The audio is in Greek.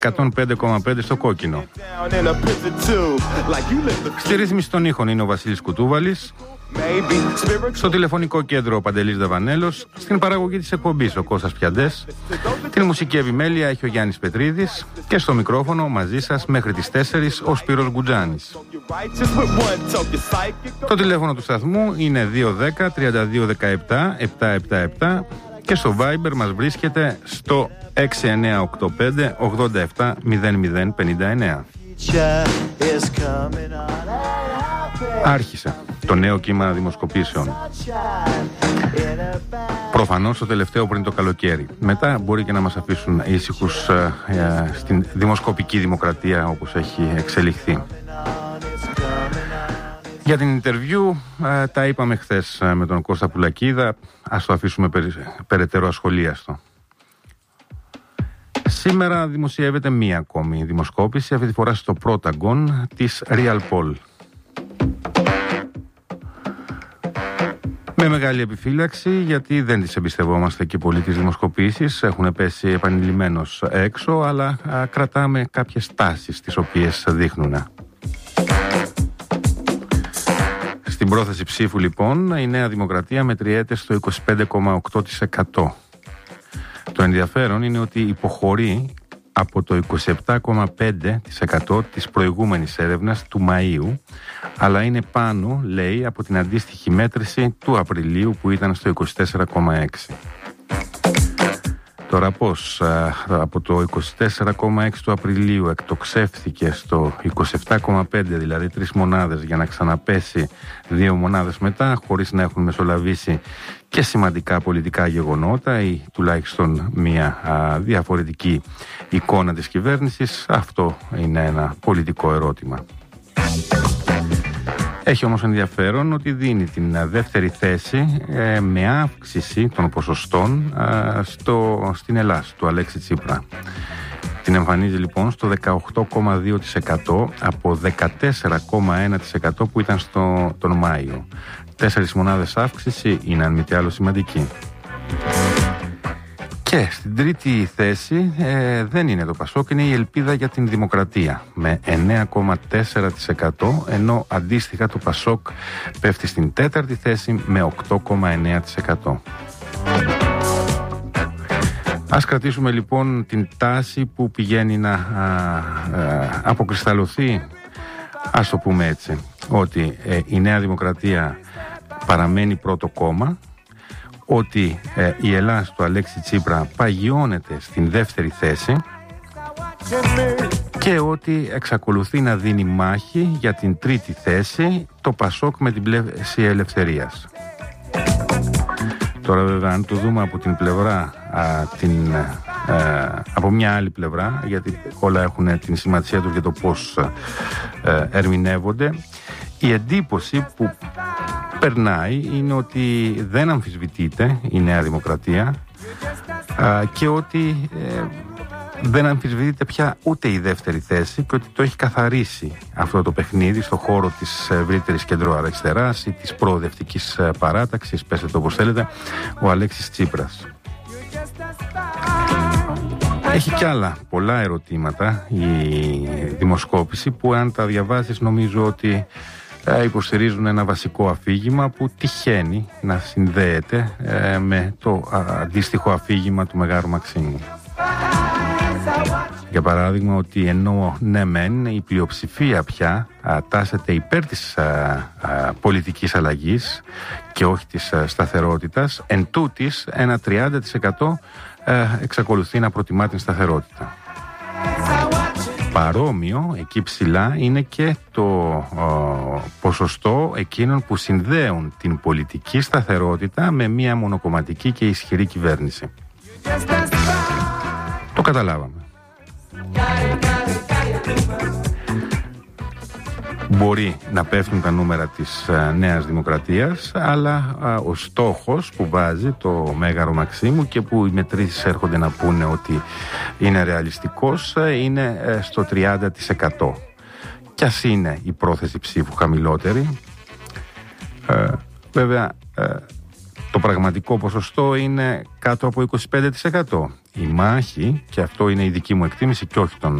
105,5 στο κόκκινο. Στη ρύθμιση των ήχων είναι ο Βασίλης Κουτούβαλης. Στο τηλεφωνικό κέντρο ο Παντελής Δαβανέλος. Στην παραγωγή της εκπομπής ο Κώστας Πιαντές. Την μουσική επιμέλεια έχει ο Γιάννης Πετρίδης. Και στο μικρόφωνο μαζί σας μέχρι τις 4 ο Σπύρος Γκουτζάνης. Το τηλέφωνο του σταθμού είναι 210-3217-777 και στο Viber μας βρίσκεται στο 6985-870059. Άρχισε το νέο κύμα δημοσκοπήσεων. Προφανώς το τελευταίο πριν το καλοκαίρι. Μετά μπορεί και να μας αφήσουν ήσυχους στην δημοσκοπική δημοκρατία όπως έχει εξελιχθεί. Για την interview τα είπαμε χθες με τον Κώστα Πουλακίδα. Ας το αφήσουμε περαιτέρω ασχολίαστο. Σήμερα δημοσιεύεται μία ακόμη δημοσκόπηση, αυτή τη φορά στο Protagon της Real Poll. Με μεγάλη επιφύλαξη, γιατί δεν τις εμπιστευόμαστε και πολύ τις δημοσκοπήσεις, έχουν πέσει επανειλημμένως έξω, αλλά κρατάμε κάποιες τάσεις τις οποίες δείχνουν. Στην πρόθεση ψήφου λοιπόν η Νέα Δημοκρατία μετριέται στο 25,8%. Το ενδιαφέρον είναι ότι υποχωρεί από το 27,5% της προηγούμενης έρευνας του Μαΐου, αλλά είναι πάνω, λέει, από την αντίστοιχη μέτρηση του Απριλίου που ήταν στο 24,6%. Τώρα πώς από το 24,6% του Απριλίου εκτοξεύθηκε στο 27,5%, δηλαδή 3 μονάδες, για να ξαναπέσει 2 μονάδες μετά, χωρίς να έχουν μεσολαβήσει και σημαντικά πολιτικά γεγονότα ή τουλάχιστον μια διαφορετική εικόνα της κυβέρνησης, αυτό είναι ένα πολιτικό ερώτημα. Έχει όμως ενδιαφέρον ότι δίνει την δεύτερη θέση με αύξηση των ποσοστών στην Ελλάδα του Αλέξη Τσίπρα. Την εμφανίζει λοιπόν στο 18,2% από 14,1% που ήταν τον Μάιο. 4 μονάδες αύξηση είναι αν μη τι άλλο σημαντική. Και στην τρίτη θέση δεν είναι το Πασόκ, είναι η Ελπίδα για την Δημοκρατία με 9,4%, ενώ αντίστοιχα το Πασόκ πέφτει στην τέταρτη θέση με 8,9%. Ας κρατήσουμε λοιπόν την τάση που πηγαίνει να αποκρισταλωθεί, ας το πούμε έτσι, ότι η Νέα Δημοκρατία παραμένει πρώτο κόμμα, ότι η Ελλάδα του Αλέξη Τσίπρα παγιώνεται στην δεύτερη θέση και ότι εξακολουθεί να δίνει μάχη για την τρίτη θέση το Πασόκ με την Πλεύση Ελευθερίας. Τώρα βέβαια αν το δούμε από την πλευρά, από μια άλλη πλευρά, γιατί όλα έχουν την σημασία τους για το πώς ερμηνεύονται, η εντύπωση που περνάει είναι ότι δεν αμφισβητείται η Νέα Δημοκρατία και ότι δεν αμφισβητείται πια ούτε η δεύτερη θέση και ότι το έχει καθαρίσει αυτό το παιχνίδι στο χώρο της ευρύτερης κεντροαριστεράς ή της προοδευτικής παράταξης, πέστε το όπως θέλετε, ο Αλέξης Τσίπρας. Έχει κι άλλα πολλά ερωτήματα η δημοσκόπηση που αν τα διαβάσεις νομίζω ότι υποστηρίζουν ένα βασικό αφήγημα που τυχαίνει να συνδέεται με το αντίστοιχο αφήγημα του Μεγάρου Μαξίμου. Για παράδειγμα ότι ενώ ναι μεν η πλειοψηφία πια τάσεται υπέρ της πολιτικής αλλαγής και όχι της σταθερότητας, εν τούτης ένα 30% εξακολουθεί να προτιμά την σταθερότητα. Παρόμοιο, εκεί ψηλά, είναι και το ποσοστό εκείνων που συνδέουν την πολιτική σταθερότητα με μια μονοκομματική και ισχυρή κυβέρνηση. Το καταλάβαμε. Μπορεί να πέφτουν τα νούμερα της Νέας Δημοκρατίας, αλλά ο στόχος που βάζει το Μέγαρο Μαξίμου και που οι μετρήσεις έρχονται να πούνε ότι είναι ρεαλιστικός είναι στο 30%. Κι ας είναι η πρόθεση ψήφου χαμηλότερη, βέβαια το πραγματικό ποσοστό είναι κάτω από 25%. η μάχη, και αυτό είναι η δική μου εκτίμηση και όχι των